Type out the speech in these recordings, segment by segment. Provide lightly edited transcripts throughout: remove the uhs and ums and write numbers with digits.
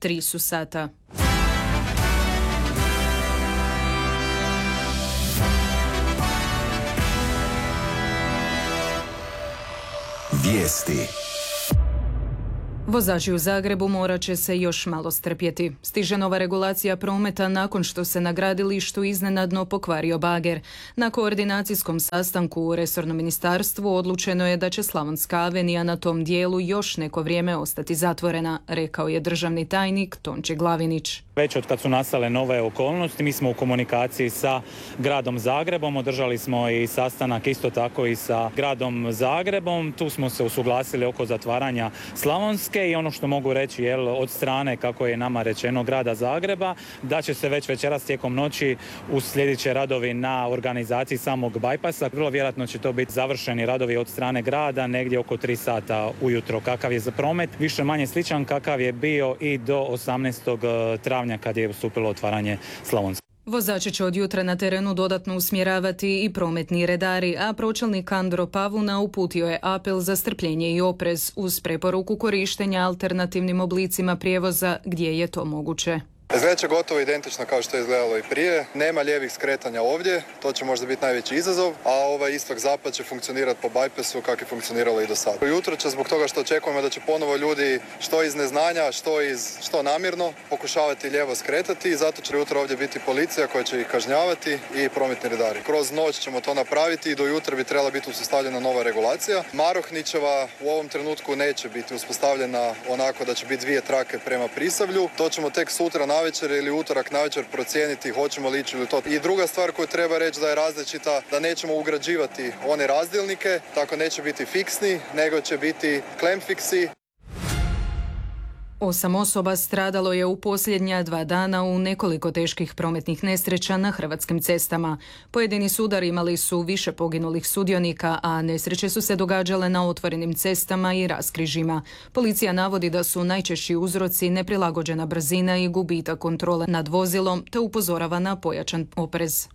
3 su sata. Vijesti. Vozači u Zagrebu morat će se još malo strpjeti. Stiže nova regulacija prometa nakon što se na gradilištu iznenadno pokvario bager. Na koordinacijskom sastanku u resornom ministarstvu odlučeno je da će Slavonska avenija na tom dijelu još neko vrijeme ostati zatvorena, rekao je državni tajnik Tonči Glavinić. Već od kad su nastale nove okolnosti, mi smo u komunikaciji sa gradom Zagrebom, održali smo i sastanak isto tako i sa gradom Zagrebom. Tu smo se usuglasili oko zatvaranja Slavonske i ono što mogu reći od strane, kako je nama rečeno, grada Zagreba, da će se već večeras tijekom noći uslijedit radovi na organizaciji samog bajpasa. Vrlo vjerojatno će to biti završeni radovi od strane grada negdje oko 3 sata ujutro. Kakav je za promet? Više manje sličan kakav je bio i do 18. travnja kad je ustupilo otvaranje Slavonske. Vozači će od jutra na terenu dodatno usmjeravati i prometni redari, a pročelnik Andro Pavuna uputio je apel za strpljenje i oprez uz preporuku korištenja alternativnim oblicima prijevoza gdje je to moguće. Izgleda će gotovo identično kao što je izgledalo i prije. Nema lijevih skretanja ovdje, to će možda biti najveći izazov, a ovaj istok-zapad će funkcionirati po bajpasu kako je funkcioniralo i do sada. Jutro će zbog toga što očekujemo da će ponovo ljudi što iz neznanja, što namjerno pokušavati lijevo skretati i zato će jutro ovdje biti policija koja će ih kažnjavati i prometni redari. Kroz noć ćemo to napraviti i do jutra bi trebala biti uspostavljena nova regulacija. Marohničeva u ovom trenutku neće biti uspostavljena onako da će biti 2 trake prema Prisavlju. To ćemo tek sutra navečer ili utorak navečer procijeniti hoćemo li ići ili to. I druga stvar koju treba reći da je različita, da nećemo ugrađivati one razdjelnike, tako neće biti fiksni, nego će biti klemfiksi. 8 osoba stradalo je u posljednja 2 dana u nekoliko teških prometnih nesreća na hrvatskim cestama. Pojedini sudari imali su više poginulih sudionika, a nesreće su se događale na otvorenim cestama i raskrižjima. Policija navodi da su najčešći uzroci neprilagođena brzina i gubitak kontrole nad vozilom, te upozorava na pojačan oprez.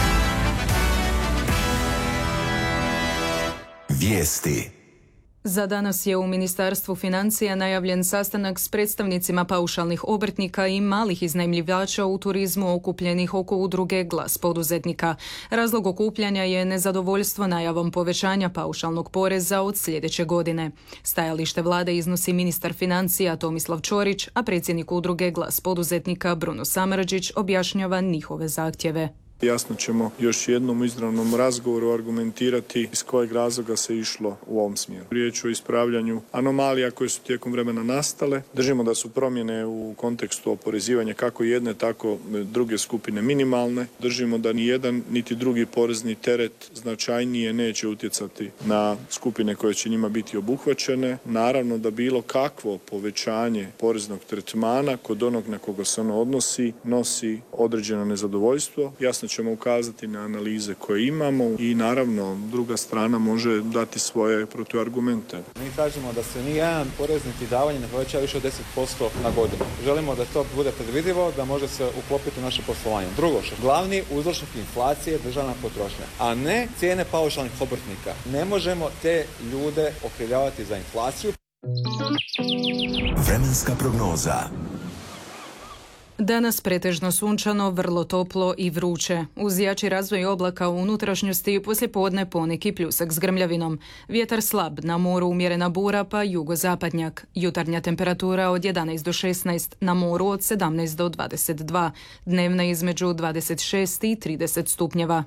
Vijesti. Za danas je u Ministarstvu financija najavljen sastanak s predstavnicima paušalnih obrtnika i malih iznajmljivača u turizmu okupljenih oko udruge Glas poduzetnika. Razlog okupljanja je nezadovoljstvo najavom povećanja paušalnog poreza od sljedeće godine. Stajalište vlade iznosi ministar financija Tomislav Ćorić, a predsjednik udruge Glas poduzetnika Bruno Samardžić objašnjava njihove zahtjeve. Jasno ćemo još jednom u izravnom razgovoru argumentirati iz kojeg razloga se išlo u ovom smjeru. Riječ o ispravljanju anomalija koje su tijekom vremena nastale. Držimo da su promjene u kontekstu oporezivanja kako jedne, tako druge skupine minimalne. Držimo da ni jedan niti drugi porezni teret značajnije neće utjecati na skupine koje će njima biti obuhvaćene. Naravno da bilo kakvo povećanje poreznog tretmana kod onog na koga se ono odnosi nosi određeno nezadovoljstvo. Jasno ćemo ukazati na analize koje imamo i naravno druga strana može dati svoje protuargumente. Mi kažemo da se nijedan porez niti davanje ne poveća više od 10% na godinu. Želimo da to bude predvidivo, da može se uklopiti u naše poslovanje. Drugo, glavni uzročnik inflacije je državna potrošnja, a ne cijene paušalnih obrtnika. Ne možemo te ljude okrivljavati za inflaciju. Vremenska prognoza. Danas pretežno sunčano, vrlo toplo i vruće. Uz jači razvoj oblaka u unutrašnjosti poslijepodne poneki pljusak s grmljavinom. Vjetar slab, na moru umjerena bura pa jugozapadnjak. Jutarnja temperatura od 11 do 16, na moru od 17 do 22. Dnevna između 26 i 30 stupnjeva.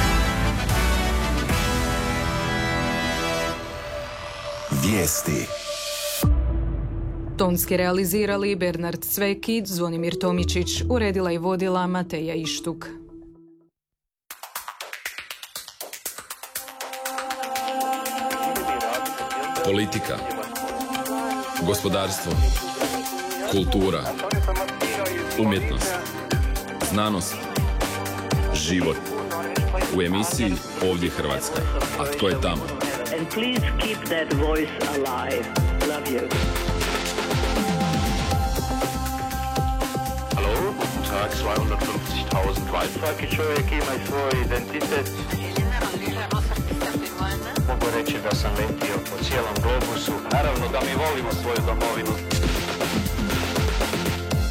Vijesti. Tonski realizirali Bernard Cvek i Zvonimir Tomičić, uredila i vodila Mateja Ištuk. Politika, gospodarstvo, kultura, umjetnost, znanost, život. U emisiji Ovdje Hrvatska. A tko je tamo? And please keep that voice alive. Love you. Hallo, guten Tag, 250.000 Waldfahrt. Čovjek ima svoj identitet. Mogu reći da sam letio po cijelom globusu. Naravno da mi volimo svoju domovinu.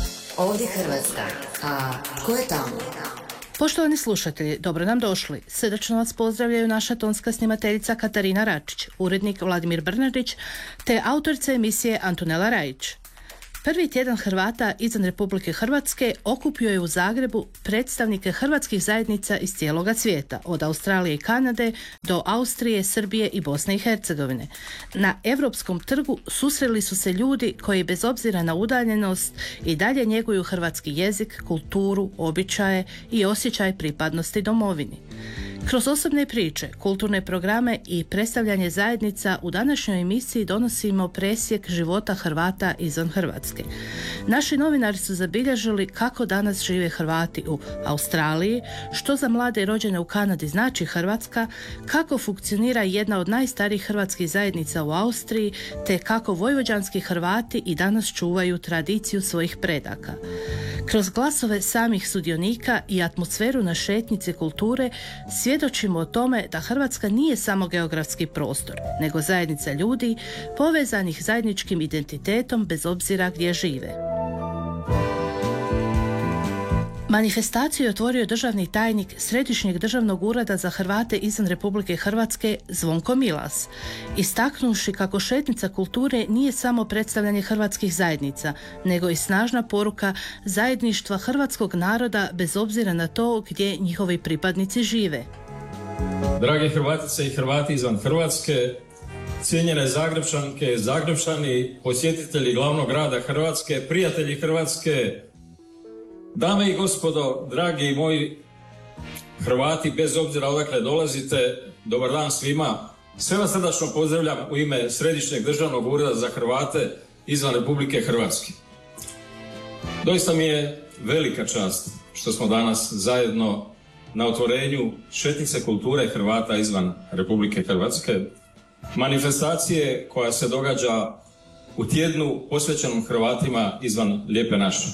Ovdje Hrvatska, a tko je tamo? Poštovani slušatelji, dobro nam došli. Srdačno vas pozdravljaju naša tonska snimateljica Katarina Račić, urednik Vladimir Brnarić te autorica emisije Antonela Rajić. Prvi tjedan Hrvata izvan Republike Hrvatske okupio je u Zagrebu predstavnike hrvatskih zajednica iz cijeloga svijeta, od Australije i Kanade do Austrije, Srbije i Bosne i Hercegovine. Na Europskom trgu susreli su se ljudi koji bez obzira na udaljenost i dalje njeguju hrvatski jezik, kulturu, običaje i osjećaj pripadnosti domovini. Kroz osobne priče, kulturne programe i predstavljanje zajednica u današnjoj emisiji donosimo presjek života Hrvata izvan Hrvatske. Naši novinari su zabilježili kako danas žive Hrvati u Australiji, što za mlade rođene u Kanadi znači Hrvatska, kako funkcionira jedna od najstarijih hrvatskih zajednica u Austriji, te kako vojvođanski Hrvati i danas čuvaju tradiciju svojih predaka. Kroz glasove samih sudionika i atmosferu na šetnici kulture svjedočimo o tome da Hrvatska nije samo geografski prostor, nego zajednica ljudi povezanih zajedničkim identitetom bez obzira gdje žive. Manifestaciju je otvorio državni tajnik Središnjeg državnog ureda za Hrvate izvan Republike Hrvatske Zvonko Milas, istaknuvši kako šetnica kulture nije samo predstavljanje hrvatskih zajednica, nego i snažna poruka zajedništva hrvatskog naroda bez obzira na to gdje njihovi pripadnici žive. Drage Hrvatice i Hrvati izvan Hrvatske, cijenjene Zagrebčanke, Zagrebčani, posjetitelji glavnog grada Hrvatske, prijatelji Hrvatske, dame i gospodo, dragi moji Hrvati, bez obzira odakle dolazite, dobar dan svima. Sve vas srdačno pozdravljam u ime Središnjeg državnog ureda za Hrvate izvan Republike Hrvatske. Doista mi je velika čast što smo danas zajedno na otvorenju šetnice kulture Hrvata izvan Republike Hrvatske, manifestacije koja se događa u tjednu posvećenom Hrvatima izvan Lijepe naše.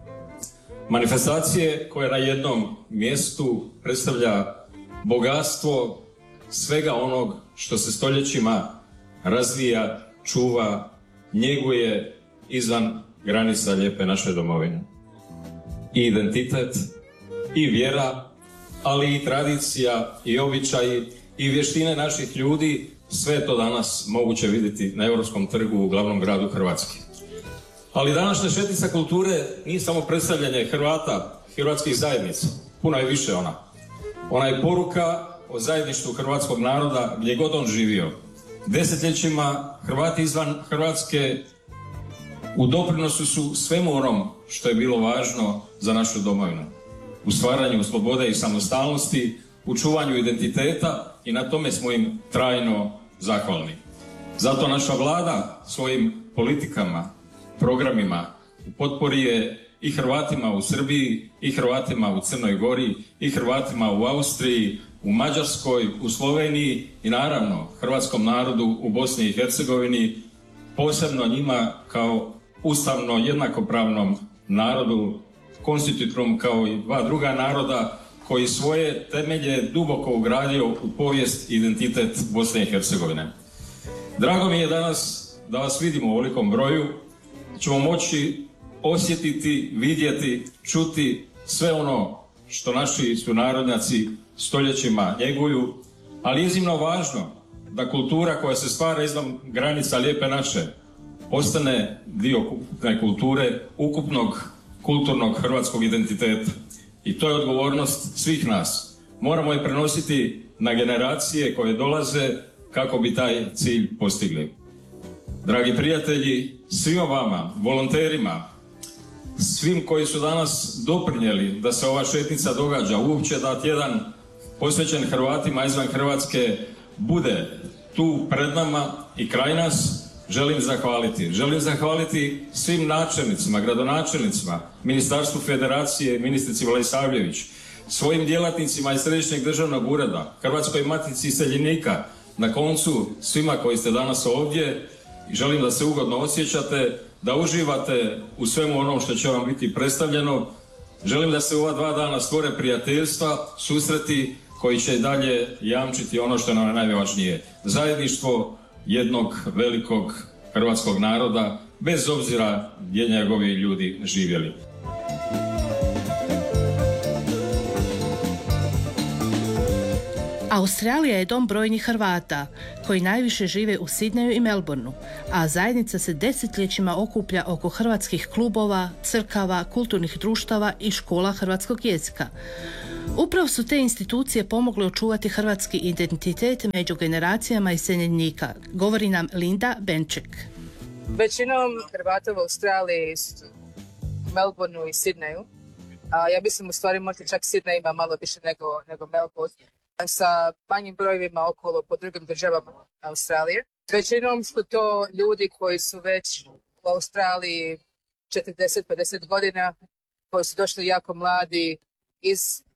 Manifestacije koja na jednom mjestu predstavlja bogatstvo svega onog što se stoljećima razvija, čuva, njeguje izvan granica Lijepe naše domovine. I identitet, i vjera, ali i tradicija, i običaji, i vještine naših ljudi, sve to danas moguće vidjeti na Europskom trgu u glavnom gradu Hrvatske. Ali današnja šetnica kulture nije samo predstavljanje Hrvata, hrvatskih zajednica, puno je više ona. Ona je poruka o zajedništvu hrvatskog naroda gdje god on živio. Desetljećima Hrvati izvan Hrvatske u doprinosu su svemu onom što je bilo važno za našu domovinu. U stvaranju slobode i samostalnosti, u čuvanju identiteta i na tome smo im trajno zahvalni. Zato naša vlada svojim politikama, programima u potpori je i Hrvatima u Srbiji, i Hrvatima u Crnoj Gori, i Hrvatima u Austriji, u Mađarskoj, u Sloveniji i naravno hrvatskom narodu u Bosni i Hercegovini, posebno njima kao ustavno jednakopravnom narodu, konstitutivnom kao i dva druga naroda koji svoje temelje duboko ugradio u povijest i identitet Bosne i Hercegovine. Drago mi je danas da vas vidimo u ovolikom broju, ćemo moći osjetiti, vidjeti, čuti sve ono što naši sunarodnjaci stoljećima njeguju, ali iznimno važno da kultura koja se stvara izvan granica Lijepe naše postane dio kulture ukupnog kulturnog hrvatskog identiteta. I to je odgovornost svih nas. Moramo je prenositi na generacije koje dolaze kako bi taj cilj postigli. Dragi prijatelji, svima vama, volonterima, svim koji su danas doprinijeli da se ova šetnica događa, uopće da tjedan posvećen Hrvatima izvan Hrvatske bude tu pred nama i kraj nas, želim zahvaliti. Želim zahvaliti svim načelnicima, gradonačelnicima, Ministarstvu Federacije, ministrici Vlaisavljević, svojim djelatnicima iz Središnjeg državnog ureda, Hrvatskoj matici iseljenika, na koncu svima koji ste danas ovdje. Želim da se ugodno osjećate, da uživate u svemu onom što će vam biti predstavljeno. Želim da se u ova 2 dana stvore prijateljstva, susreti koji će dalje jamčiti ono što nam je najvažnije. Zajedništvo jednog velikog hrvatskog naroda, bez obzira gdje njegovi ljudi živjeli. Australija je dom brojnih Hrvata, koji najviše žive u Sidneju i Melbourneu, a zajednica se desetljećima okuplja oko hrvatskih klubova, crkava, kulturnih društava i škola hrvatskog jezika. Upravo su te institucije pomogle očuvati hrvatski identitet među generacijama iseljenika, govori nam Linda Benček. Većinom Hrvata u Australiji, Melbourneu i Sidneju. Ja mislim u stvari možda čak Sidney ima malo više nego Melbourne. Sa manjim brojevima okolo po drugim državama Australije. Većinom su to ljudi koji su već u Australiji 40-50 godina, koji su došli jako mladi iz